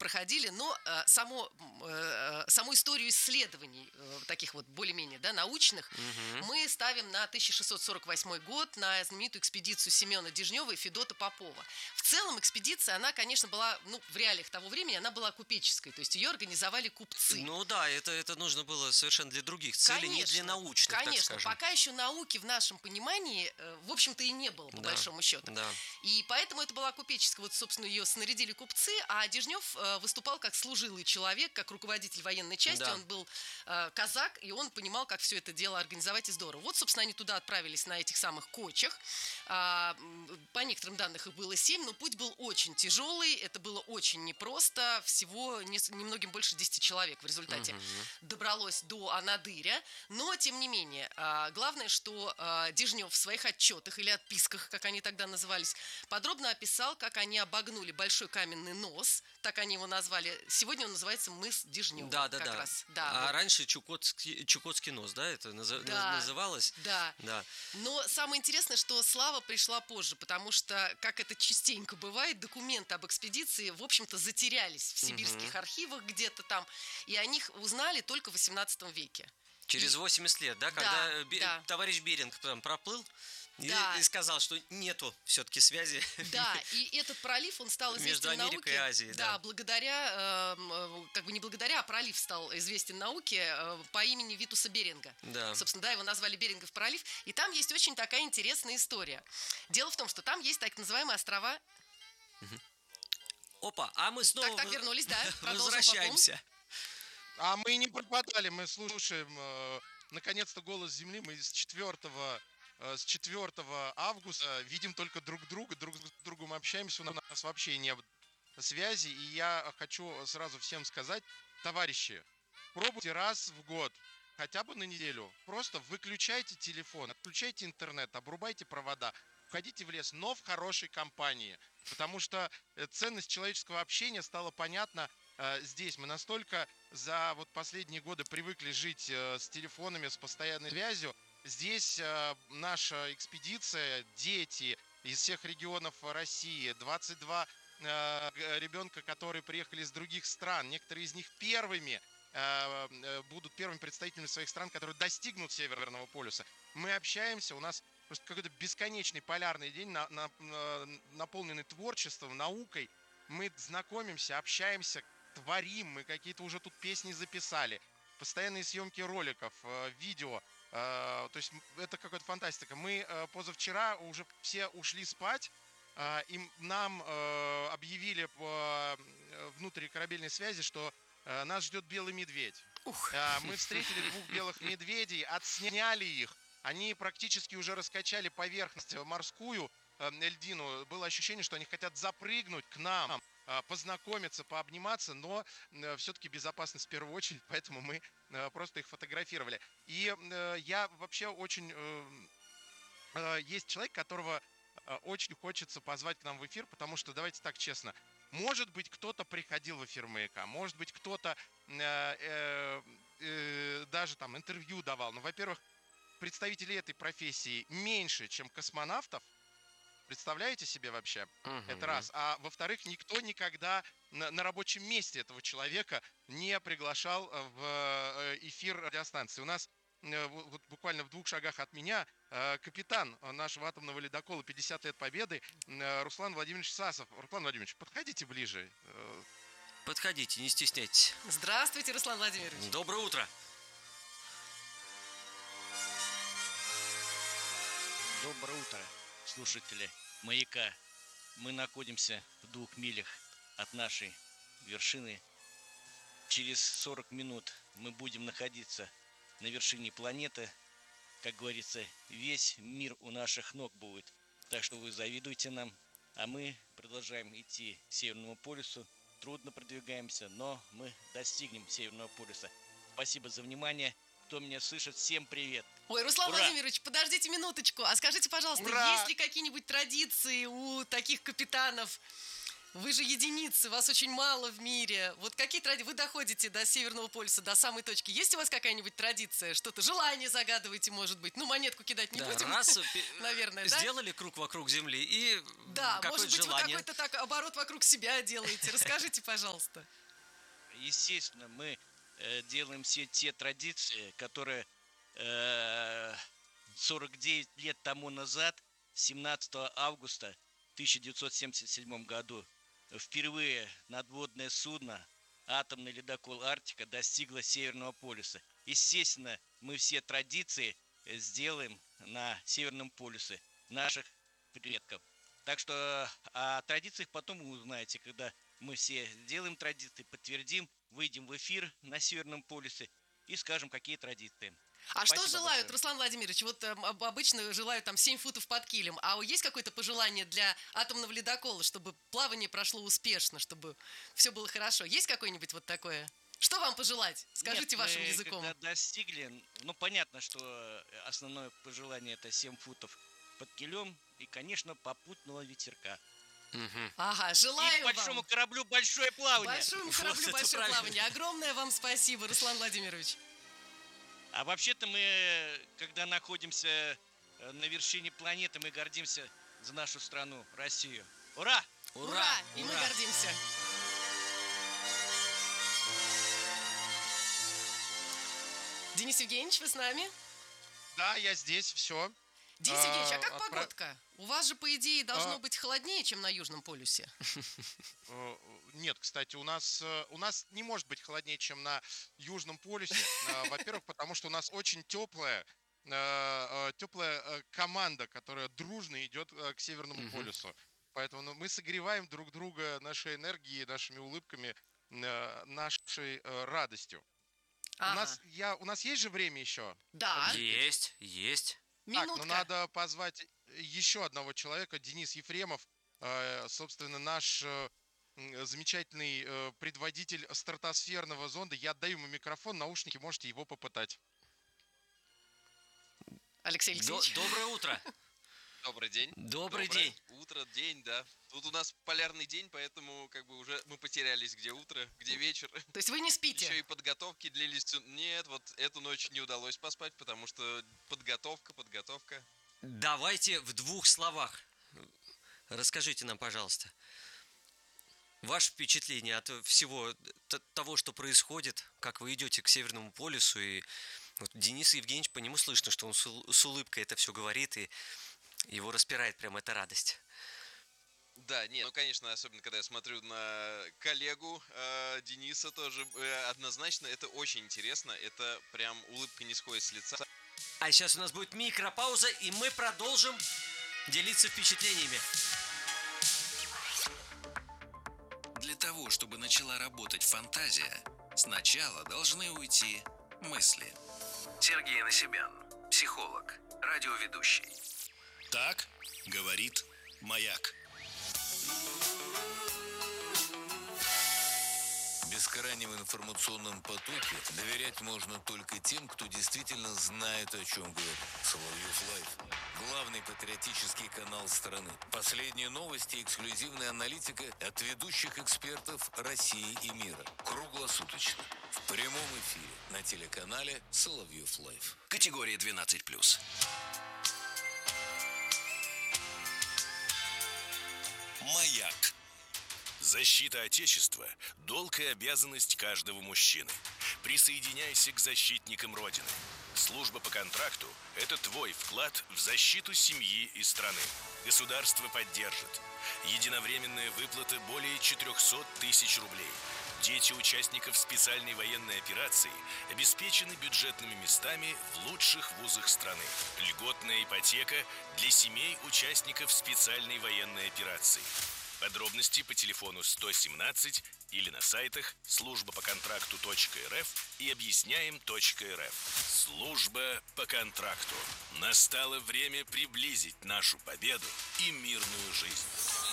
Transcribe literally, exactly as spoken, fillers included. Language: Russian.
проходили, но э, само, э, саму историю исследований, э, таких вот более-менее, да, научных, Мгм. мы ставим на тысяча шестьсот сорок восьмой год, на знаменитую экспедицию Семена Дежнева и Федота Попова. В целом экспедиция, она, конечно, была, ну, в реалиях того времени, она была купеческой, то есть ее организовали купцы. Ну да, это, это нужно было совершенно для других целей, не для научных, так конечно, скажем. пока еще науки в нашем понимании, э, в общем-то, и не было, по Да, большому счету. да. И поэтому это была купеческая, вот, собственно, ее снарядили купцы, а Дежнев э, выступал как служилый человек, как руководитель военной части, Да. он был э, казак, и он понимал, как все это дело организовать и здорово. Вот, собственно, они туда отправились на этих самых кочах. А, м, по некоторым данным их было семь, но путь был очень тяжелый, это было очень непросто, всего не, немногим больше десяти человек в результате Мгм. добралось до Анадыря, но, тем не менее, а, главное, что а, Дежнев в своих отчетах или отписках, как они тогда назывались, подробно описал, как они обогнули большой каменный нос, так они его назвали. Сегодня он называется мыс Дежнева. Да, да, как да. раз. Да, А вот. раньше Чукотский, Чукотский нос, да, это наза- Да. называлось? Да. Да. Но самое интересное, что слава пришла позже, потому что, как это частенько бывает, документы об экспедиции, в общем-то, затерялись в сибирских Мгм. архивах где-то там, и о них узнали только в восемнадцатом веке. Через И- восемьдесят лет, да, Да, когда э, Бе- да. товарищ Беринг там проплыл и, Да. и сказал, что нету все-таки связи Да, и этот пролив, он стал известен между Америкой науке. и Азией. Да, Да. благодаря, эм, э, как бы не благодаря, а пролив стал известен науке э, по имени Витуса Беринга. Да. Собственно, да, его назвали Берингов пролив. И там есть очень такая интересная история. Дело в том, что там есть так называемые острова. Опа, а мы снова Так, так, в- вернулись, да. Продолжим возвращаемся. А мы не пропадали, мы слушаем, э, наконец-то, «Голос Земли». Мы с четвёртого, э, с четвёртого августа видим только друг друга, друг с другом общаемся, у нас вообще нет связи. И я хочу сразу всем сказать, товарищи, пробуйте раз в год, хотя бы на неделю, просто выключайте телефон, отключайте интернет, обрубайте провода, входите в лес, но в хорошей компании, потому что э, ценность человеческого общения стала понятна э, здесь. Мы настолько за вот последние годы привыкли жить э, с телефонами, с постоянной связью. Здесь э, наша экспедиция, дети из всех регионов России, двадцать два э, г- ребенка, которые приехали из других стран, некоторые из них первыми э, э, будут первыми представителями своих стран, которые достигнут Северного полюса. Мы общаемся, у нас просто какой-то бесконечный полярный день, на- на- на- наполненный творчеством, наукой. Мы знакомимся, общаемся, творим, мы какие-то уже тут песни записали, постоянные съемки роликов, э, видео. э, То есть м, это какая-то фантастика. Мы э, позавчера уже все ушли спать, э, и м- нам э, объявили по э, внутрикорабельной связи, что э, нас ждет белый медведь. Ух. Э, Мы встретили двух белых медведей, отсняли их. Они практически уже раскачали поверхность морскую, э, льдину. Было ощущение, что они хотят запрыгнуть к нам, э, познакомиться, пообниматься, но все-таки безопасность в первую очередь, поэтому мы э, просто их фотографировали. И э, я вообще очень... э, э, Есть человек, которого э, очень хочется позвать к нам в эфир, потому что, давайте так честно, может быть, кто-то приходил в эфир «Маяка», может быть, кто-то э, э, э, даже там интервью давал. Но, во-первых, представителей этой профессии меньше, чем космонавтов. Представляете себе вообще? Мгм. Это раз. А во-вторых, никто никогда на, на рабочем месте этого человека не приглашал э, в э, эфир радиостанции. У нас э, вот вот буквально в двух шагах от меня э, капитан э, нашего атомного ледокола пятьдесят лет Победы э, Руслан Владимирович Сасов. Руслан Владимирович, подходите ближе. Э, Подходите, не стесняйтесь. Здравствуйте, Руслан Владимирович. Доброе утро. Доброе утро, слушатели «Маяка». Мы находимся в двух милях от нашей вершины. Через сорок минут мы будем находиться на вершине планеты. Как говорится, весь мир у наших ног будет. Так что вы завидуйте нам. А мы продолжаем идти к Северному полюсу. Трудно продвигаемся, но мы достигнем Северного полюса. Спасибо за внимание. Кто меня слышит, всем привет. Ой, Руслан Ура! Владимирович, подождите минуточку. А скажите, пожалуйста, Ура! есть ли какие-нибудь традиции у таких капитанов Вы же единицы, вас очень мало в мире. Вот какие традиции? Вы доходите до Северного полюса, до самой точки. Есть у вас какая-нибудь традиция? Что-то, желание загадываете, может быть? Ну, монетку кидать не Да, будем, раз наверное, да? сделали круг вокруг Земли и Да, какое-то может быть, желание. вы какой-то так оборот вокруг себя делаете. Расскажите, пожалуйста. Естественно, мы э, делаем все те традиции, которые э, сорок девять лет тому назад, семнадцатого августа тысяча девятьсот семьдесят седьмом году, впервые надводное судно, атомный ледокол «Арктика», достигло Северного полюса. Естественно, мы все традиции сделаем на Северном полюсе наших предков. Так что о традициях потом вы узнаете, когда мы все сделаем традиции, подтвердим, выйдем в эфир на Северном полюсе и скажем, какие традиции. А Спасибо что желают, большое. Руслан Владимирович? Вот э, обычно желают там семь футов под килем. А есть какое-то пожелание для атомного ледокола, чтобы плавание прошло успешно, чтобы все было хорошо? Есть какое-нибудь вот такое? Что вам пожелать? Скажите Нет, вашим мы языком. Когда достигли, ну понятно, что основное пожелание это семь футов под килем и, конечно, попутного ветерка. Мгм. Ага, И желаю большому вам. кораблю большое плавание. Большому Вот кораблю это большое правильно. плавание. Огромное вам спасибо, Руслан Владимирович. А вообще-то мы, когда находимся э, на вершине планеты, мы гордимся за нашу страну, Россию. Ура! Ура! И мы гордимся. Денис Евгеньевич, вы с нами? Да, я здесь, все. Денис А, Евгеньевич, а как отправ- погодка? У вас же, по идее, должно А. быть холоднее, чем на Южном полюсе. Э, Нет, кстати, у нас, э, у нас не может быть холоднее, чем на Южном полюсе. Э, Во-первых, потому что у нас очень теплая, теплая команда, которая дружно идет э, к Северному Мгм. полюсу. Поэтому ну, мы согреваем друг друга нашей энергией, нашими улыбками, э, нашей э, радостью. У Ага. нас, я, у нас есть же время еще? Да, Есть, есть. Так, ну минутка. надо позвать еще одного человека, Денис Ефремов, э, собственно, наш э, м, замечательный э, предводитель стратосферного зонда. Я отдаю ему микрофон, наушники, можете его попытать. Алексей До- Алексеевич. доброе утро. Добрый день. Добрый Доброе день. Утро, день, да. Тут у нас полярный день, поэтому как бы уже мы потерялись, где утро, где вечер. То есть вы не спите? Еще и подготовки длились. всю- Нет, вот эту ночь не удалось поспать, потому что подготовка, подготовка. Давайте в двух словах. Расскажите нам, пожалуйста, ваше впечатление от всего т- того, что происходит, как вы идете к Северному полюсу, и вот Денис Евгеньевич, по нему слышно, что он с ул- с улыбкой это все говорит, и его распирает прям эта радость. Да, нет, ну, конечно, особенно, когда я смотрю на коллегу э, Дениса тоже, э, однозначно, это очень интересно, это прям улыбка не сходит с лица. А сейчас у нас будет микропауза, и мы продолжим делиться впечатлениями. Для того, чтобы начала работать фантазия, сначала должны уйти мысли. Сергей Насибян, психолог, радиоведущий. Так говорит «Маяк». В бескрайнем информационном потоке доверять можно только тем, кто действительно знает, о чем говорит. Соловьев Лайв. Главный патриотический канал страны. Последние новости и эксклюзивная аналитика от ведущих экспертов России и мира. Круглосуточно. В прямом эфире на телеканале Соловьев Лайв. Категория двенадцать плюс. Маяк. Защита Отечества – долг и обязанность каждого мужчины. Присоединяйся к защитникам Родины. Служба по контракту – это твой вклад в защиту семьи и страны. Государство поддержит. Единовременная выплата более четыреста тысяч рублей. Дети участников специальной военной операции обеспечены бюджетными местами в лучших вузах страны. Льготная ипотека для семей участников специальной военной операции. Подробности по телефону сто семнадцать или на сайтах служба по контракту точка эр эф и объясняем точка эр эф. Служба по контракту. Настало время приблизить нашу победу и мирную жизнь.